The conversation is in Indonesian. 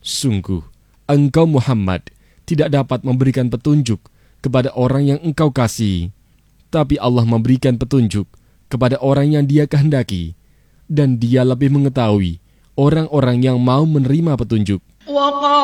Sungguh, engkau Muhammad tidak dapat memberikan petunjuk kepada orang yang engkau kasihi, tapi Allah memberikan petunjuk kepada orang yang Dia kehendaki, dan Dia lebih mengetahui orang-orang yang mau menerima petunjuk.